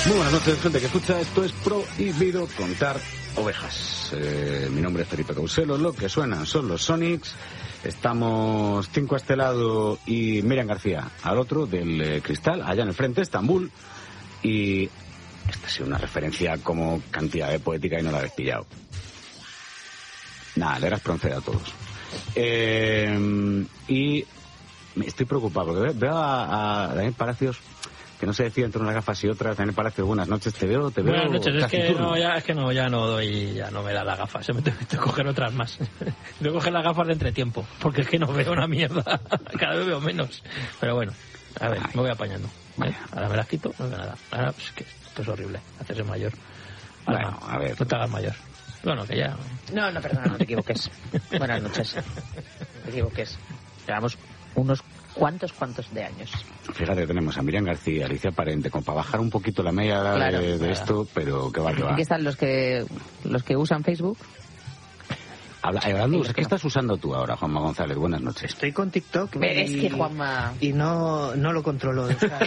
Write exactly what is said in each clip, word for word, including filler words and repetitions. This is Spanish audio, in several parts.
Muy buenas noches, gente que escucha. Esto es Prohibido Contar Ovejas. Eh, mi nombre es Felipe Causelo. Lo que suenan son los Sonics. Estamos Cinco a este lado y Miriam García al otro del eh, cristal, allá en el frente, Estambul. Y esta ha sido una referencia como cantidad de poética y no la habéis pillado. Nada, le eras pronceda a todos. Eh, y me estoy preocupado porque veo a, a Daniel Palacios que no se decide entre unas gafas y otras. Daniel Palacios, buenas noches, te veo, te veo. Buenas noches, es que turno. no, ya, es que no, ya no doy, ya no me da las gafas, me tengo que coger otras más. Tengo que coger las gafas de entretiempo, porque es que no veo una mierda, cada vez veo menos. Pero bueno, a ver, Ay. me voy apañando. ¿eh? Ahora me las quito, no veo nada. Ahora, pues que esto es horrible, hacerse mayor. Ahora, bueno, a ver. No te hagas mayor. Bueno, que ya... No, no, perdona, no te equivoques. Buenas noches. No te equivoques. Llevamos unos cuantos, cuantos de años. Fíjate, tenemos a Miriam García, Alicia Parente, como para bajar un poquito la media edad claro, de, de claro. esto, pero que va, que va. Aquí están los que los que usan Facebook. Habla, hablando, ¿qué estás usando tú ahora, Juanma González? Buenas noches. Estoy con TikTok y, es que Juanma... y no, no lo controlo. O sea,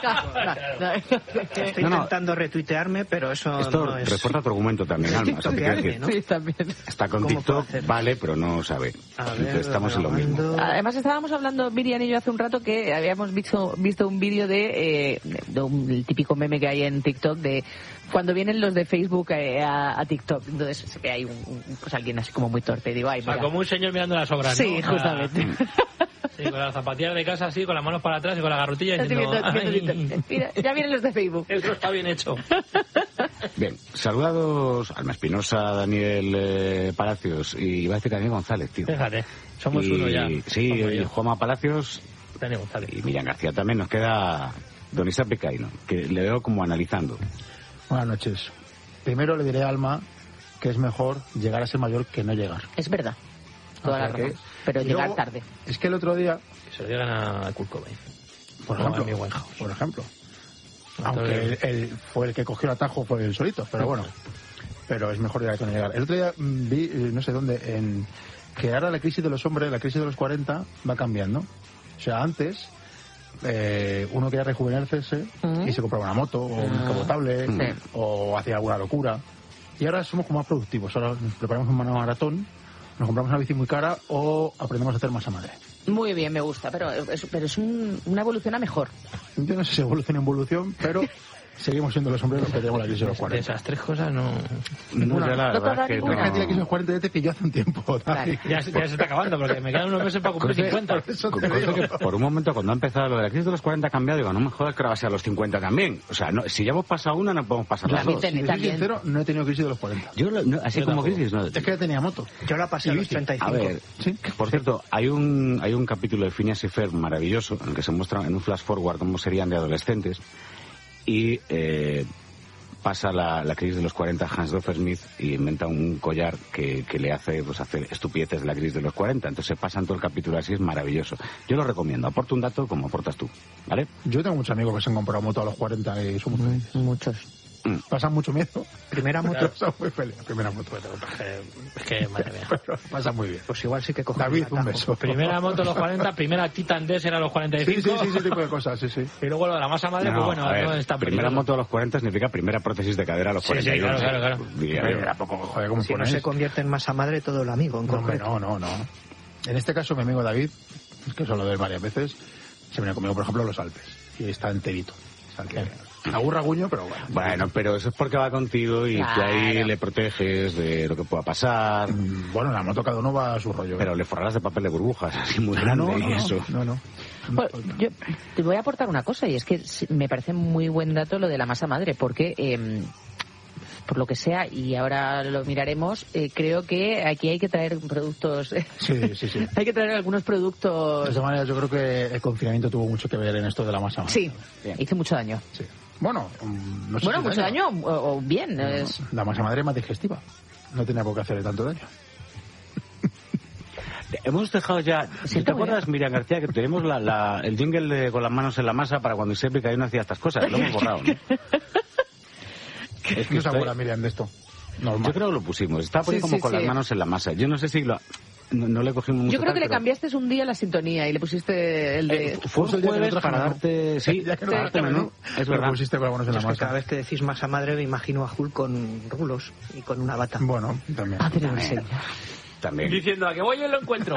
estoy no, no. intentando retuitearme, pero eso Esto no es... refuerza tu argumento también, Alma. TikTokearme, ¿no? Sí, también. Está con TikTok, vale, pero no sabe. A ver, Entonces estamos en lo mismo. Además estábamos hablando, Miriam y yo, hace un rato que habíamos visto, visto un vídeo de, eh, de un, el típico meme que hay en TikTok de cuando vienen los de Facebook a, a TikTok. Entonces se ve ahí un, un, pues alguien así como muy torpe. Digo, ay, o sea, mira. como un señor mirando las obras, sí, ¿no? justamente. Sí, con las zapatillas de casa así, con las manos para atrás y con la garrotilla diciendo... Mira, ya vienen los de Facebook. Eso está bien hecho. Bien, saludados Alma Espinosa, Daniel eh, Palacios y iba a decir Daniel González, tío. Fíjate, somos y, uno ya. Sí, y Juanma Palacios Daniel González. Y Miriam García también. Nos queda don Isaac Picaíno, que le veo como analizando. Buenas noches. Primero le diré a Alma que es mejor llegar a ser mayor que no llegar. Es verdad. Toda la razón. Pero y llegar luego, tarde. Es que el otro día... Que se lo digan a Kurt Cobain. Por ejemplo. Por ejemplo. Aunque él, él fue el que cogió el atajo, fue el solito, pero bueno. Pero es mejor llegar que no llegar. El otro día vi, no sé dónde, en que ahora la crisis de los hombres, la crisis de los cuarenta, va cambiando. O sea, antes... Eh, uno quería rejuvenecerse uh-huh. y se compraba una moto o un uh-huh. descapotable sí. o hacía alguna locura. Y ahora somos como más productivos. Ahora nos preparamos un maratón, nos compramos una bici muy cara o aprendemos a hacer masa madre. Muy bien, me gusta, pero es, pero es un, una evolución a mejor. Yo no sé si evolución en evolución, pero seguimos siendo los hombres los que tenemos la crisis de los cuarenta. De esas tres cosas no... No, no, ya la no verdad es que no. La crisis de los cuarenta ya te pilló hace un tiempo. Claro. Ya, ya se está acabando, porque me quedan unos meses para cumplir cincuenta. Eso te digo. Que por un momento, cuando ha empezado lo de la crisis de los cuarenta ha cambiado, digo, no me jodas que ahora va a ser a los cincuenta también. O sea, no, si ya hemos pasado una, no podemos pasar las dos. Si soy sincero, no he tenido crisis de los cuarenta. Yo, no, así Yo como tampoco. crisis, no. Es que ya tenía moto. Yo la pasé a los treinta y cinco. A ver, ¿sí? Por cierto, hay un hay un capítulo de Phineas y Ferb maravilloso en el que se muestra en un flash forward cómo serían de adolescentes y eh, pasa la, la crisis de los cuarenta Hans Doffer Smith y inventa un collar que, que le hace pues hacer estupideces de la crisis de los cuarenta. Entonces pasan todo el capítulo así, es maravilloso. Yo lo recomiendo. Aporto un dato como aportas tú, ¿vale? Yo tengo muchos amigos que se han comprado moto a los cuarenta y son muy felices. Muchos. Mm. Pasan mucho miedo. Primera moto. Son muy felices. Primera moto. Es que, madre mía. Pero pasan muy bien. Pues igual sí que cojo David, un un beso. Primera moto a los cuarenta, primera Titan D era a los cuarenta y cinco. Sí, sí, sí, ese tipo de cosas, sí, sí. Y luego lo de la masa madre, No, pues bueno, ver, no está primera peligroso. moto a los cuarenta significa primera prótesis de cadera a los Sí, cuarenta y uno. sí, claro, claro, claro. Diría yo. Pero, poco, joder, ¿cómo Si no ponéis? se convierte en masa madre todo el amigo, en No, hombre, concreto. no, no, no. En este caso, mi amigo David, que eso lo de varias veces, se viene conmigo, por ejemplo, a los Alpes. Y está enterito. O sea, que aburra guño, pero bueno. Bueno, pero eso es porque va contigo y Claro. tú ahí le proteges de lo que pueda pasar. Mm, Bueno, la moto cada uno va a su rollo. Pero le forrarás de papel de burbujas, así muy Ah, grande no, y no, eso. no, no. Bueno, yo te voy a aportar una cosa y es que me parece muy buen dato lo de la masa madre porque eh, por lo que sea, y ahora lo miraremos, eh, creo que aquí hay que traer productos. Sí, sí, sí. Hay que traer algunos productos. De esta manera, yo creo que el confinamiento tuvo mucho que ver en esto de la masa. Sí, Bien. hizo mucho daño. Sí. Bueno, um, no sé Bueno, si mucho daño o, o bien. No, Es... La masa madre es más digestiva. No tenía por qué hacerle tanto daño. Hemos dejado ya... Sí, ¿Te acuerdas, Miriam García, que tenemos la, la, el jingle de, con las manos en la masa para cuando Isaac Picaíno hacía estas cosas? Lo hemos borrado, ¿no? Es que no se acuerda Miriam de esto. Normal. Yo creo que lo pusimos. Estaba poniendo Sí, como sí, con sí. las manos en la masa. Yo no sé si lo... no, no le cogimos mucho Yo creo que tal, le pero- cambiaste un día la sintonía y le pusiste el de... Eh, fue un el día que jueves no traje para menú. darte... Sí, Ya que no para traje darte menú. menú, Es lo verdad. pusiste con algunos en la Es que cada masa. vez que decís masa madre me imagino a Azul con rulos y con una bata. Bueno, también. Ah, pero no sé. También. Diciendo, a que voy y lo encuentro.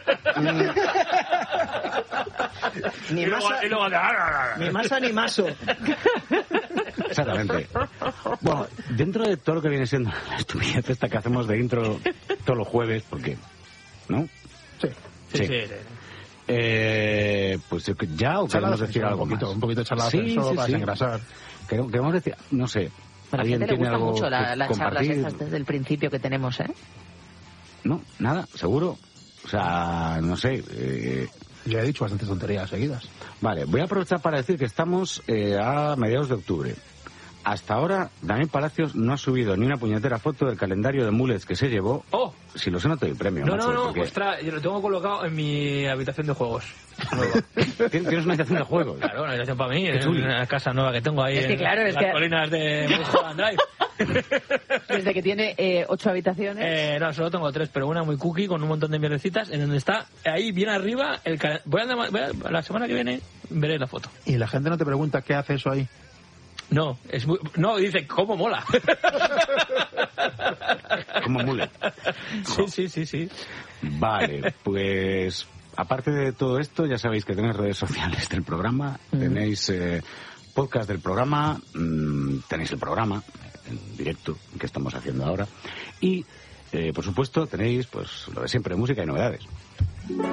Ni Y luego- masa, y luego- ni masa ni maso. Exactamente. Bueno, dentro de todo lo que viene siendo la estupidez esta que hacemos de intro todos los jueves, porque... ¿No? Sí. Sí, Sí. sí, sí. Eh, pues yo que- ya o Charla queremos de decir ascensor, algo un poquito, más. un poquito de charla de Sí, ascensor sí, para sí. desengrasar. Queremos, queremos decir, no sé. A la ¿Alguien gente le tiene gusta algo mucho la, que las charlas compartir? esas desde el principio que tenemos, ¿eh? No, nada, seguro. O sea, no sé. Eh, Ya he dicho bastantes tonterías seguidas. vale, voy a aprovechar para decir que estamos eh, a mediados de octubre. Hasta ahora, Daniel Palacios no ha subido ni una puñetera foto del calendario de mulets que se llevó. Oh, Si lo sé, no te doy premio. no, macho, no, no, porque ostras, yo lo tengo colocado en mi habitación de juegos. Nueva. tien- Tienes una habitación de juegos. Claro, una habitación para mí, Qué en chuli. una casa nueva que tengo ahí Es que en claro, es las que- colinas de Mulholland Drive. Desde que tiene eh, ocho habitaciones. Eh, no, solo tengo tres, pero una muy cookie con un montón de mierdecitas en donde está ahí bien arriba el cal- voy a, andar- voy a- la semana que viene veré la foto. Y la gente no te pregunta qué hace eso ahí. No, es muy, no, dice, ¿cómo mola? Como mulet. Sí, sí, sí, sí. Vale, pues aparte de todo esto, ya sabéis que tenéis redes sociales del programa, tenéis eh, podcast del programa, mmm, tenéis el programa en directo que estamos haciendo ahora y, eh, por supuesto, tenéis pues lo de siempre, música y novedades.